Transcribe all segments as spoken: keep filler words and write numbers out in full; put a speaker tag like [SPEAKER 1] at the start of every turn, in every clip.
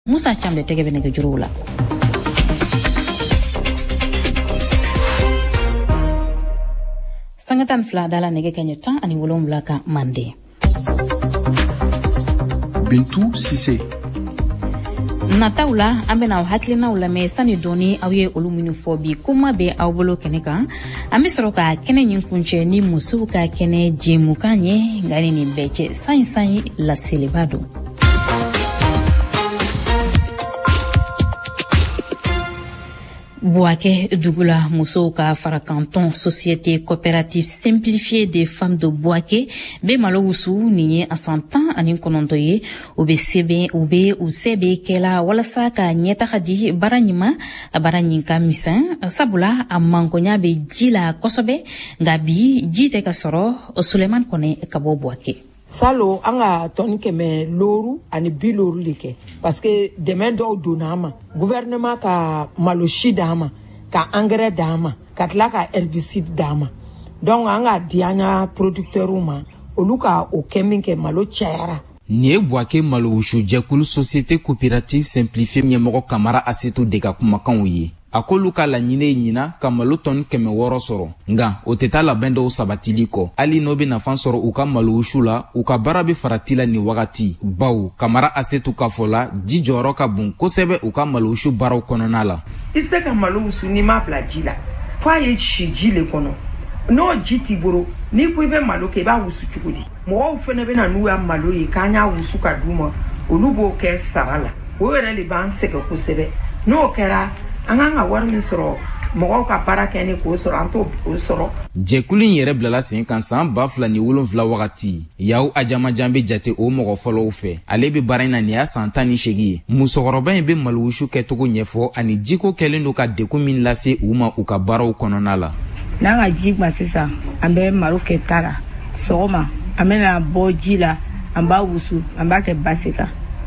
[SPEAKER 1] Musa Chambe tege bene ke jurula. Sangatan fla dala nege kanyeta ani wolom blaka mande.
[SPEAKER 2] Bintou Sissé.
[SPEAKER 1] Nataula ambena haklina ula me sani doni awye oluminu fobi kuma be awbolo keneka ambe soroka kene nyinkunche ni musu ka kene jimukanye ngani ni beche sanyi sanyi la silibado. Boaké Dugula Moussouka Fara Canton Société coopérative simplifiée des femmes de Boaké be malousu niye asantan anin konontoye ube sebe ube usebe kela walasa ka nyeta khadi baranyima baranyinka misan sabula amankonya be jila kosobe ngabi jite ka soro Suleiman Kone kabo Boaké.
[SPEAKER 3] Salo anga toni keme loru ani bi loru like parce que demain do donama gouvernement ka maloshi dama ka engrais dama ka tla ka herbicide dama donc anga dianya producteur uma oluka o kemin ke malo chera
[SPEAKER 4] nie Boaké malousu jekulu société coopérative simplifiée nyemoko kamara asetu deka kumakan yi akolu ka la nyine nyina kamalo ton keme woro soro nga o teta la bendo sabatili ko ali no be nafan soro u ka malousu la u ka barabe faratila ni wagati baw kamara asetu ka fola jijoro ka bun kosebe u ka malousu baraw konona la
[SPEAKER 3] ise ka malousu ni ma plajila fa ye chiji le kono no jiti boro ni ko be malo ke ba wusu chukudi mo fene be na nu ya malo yi kanya wusu ka duma olubo ke sarala o yere le ban se ko sebe no kera anganga warmi soro mogo ka para keni ko soro anto o soro
[SPEAKER 4] jekulin yere blala sen kan san bafla ni wolon vla wakati yaw ajama jambe jate o mogo folo fe ale be barina ni asantani shegi musogoroba be malwushu ketogo nyefo ani jiko kelendo ka deku min lase uma uka baro konona la
[SPEAKER 5] nanga jigma sisa ambe maruke tara soma amena bojila amba wusu amba ke basika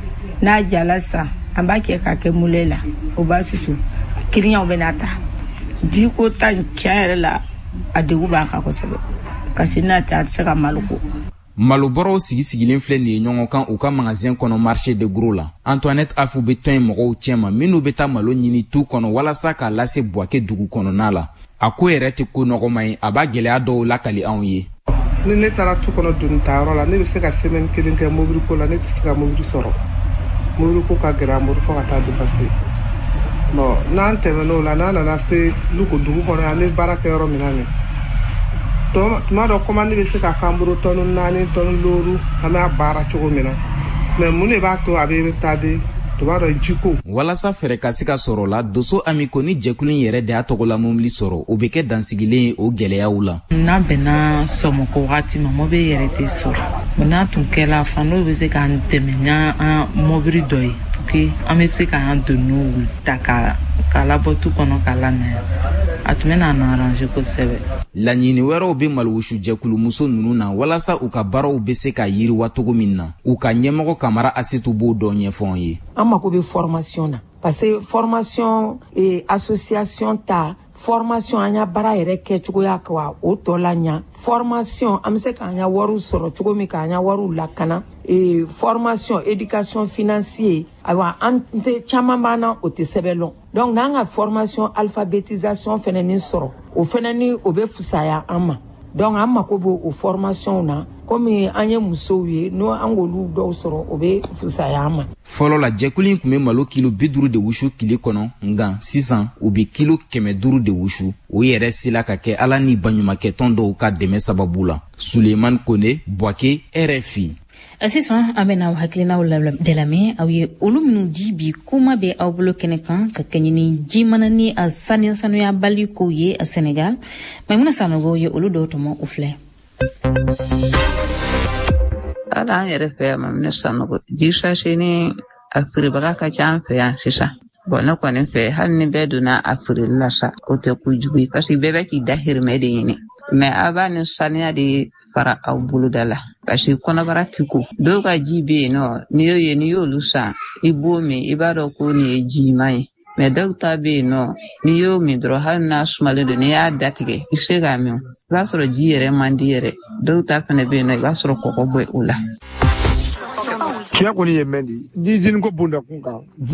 [SPEAKER 5] na jalasa amba ke ka ke mulela obasisu kirinya benata diko tan kyere la adegu ba ka kosebe kasi na ta saka maluko
[SPEAKER 4] maluboro sigi sigilen fle ni nyongo kan u ka magasin kono marché de gros la Antoinette Afu beton mogo tiema minu beta malo nyini tu kono wala saka lase Boaké dugu kono nala ako erete ko nogo mai aba gele ado la kali anye
[SPEAKER 6] ni ne tara tu kono dun taro la ne be se ka semaine kelen ke mobile ko la ne se ka mobile soro mobile ko ka gra mobile fo ka ta dépasser bon nan temeno la nana na se luko dugu kono ane baraka yoro minane to ma do commande be se ka kamburu tonu nani tonu loru ama bara chogo mina mais mune ba to abe retardé to ba do jiko
[SPEAKER 4] wala sa fere ka sika soro la doso amiko ni jekulin yere de atogola mumli soro o beke dansigile o geleya ula
[SPEAKER 5] na bena somo ko wati mo be yere te soro na tun kela fano be se ka ntemenya a mobri doy que amesi ka han de nou taka kala botu kono kala ne atmena na arrange ko sebe
[SPEAKER 4] la nyini wero be malwushu jekulu muso nunu na wala sa uka baro be se ka yiri watogo minna uka nyemoko kamara asetu bo do nyefon yi
[SPEAKER 3] amma ko be formation na parce que formation et association ta formation anya bara yere ke chugo yakwa o tolanya formation amse ka anya waru soro chugo mi ka anya waru lakana et formation éducation financier awa ante chamambana o te sebelon donc nanga formation alphabétisation feneni soro o feneni obe fusaya ama donc amma ko bo o formation na comme anye musowie no angolu do soro obe fusaya ama
[SPEAKER 4] folo la jekulin kume malo kilo biduru de wushu kili kono nga six cents ubi kilo keme duru de wushu o yere sila ka ke ala ni banyuma ke tondo ka deme sababula Suleiman Kone Boaké R F I
[SPEAKER 1] Assistant amena haklina de la main awie oluminu jibi kuma be awbulo kenekan ka kenyini jimanani a sani sanu ya bali ko ye a Senegal maymuna sanogo ye oludo tomo ufle
[SPEAKER 7] ala yere fe maymuna sanogo jisha shini afri baga ka chamfe ya sisa bona ko ne fe hanni beduna afri lasa o te kujubi kasi bebe ki dahir medini me abani sania di para awbulu dala kasi kona baratiku do ga jibe no niyo ye niyo lusa ibomi ibado ko ni jimai me dokta be no niyo mi dro halna smale de ne adatige isega mi basoro jiere mandiere dokta fane be no basoro ko ko boy ula
[SPEAKER 2] tiɲɛ kɔni ye mɛn di ni izini ko bonda kun kan